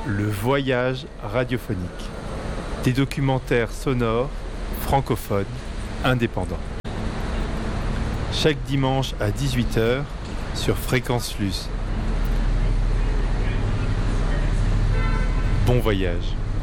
Le voyage radiophonique. Des documentaires sonores, francophones, indépendants. Chaque dimanche à 18h sur Fréquence Luce. Bon voyage.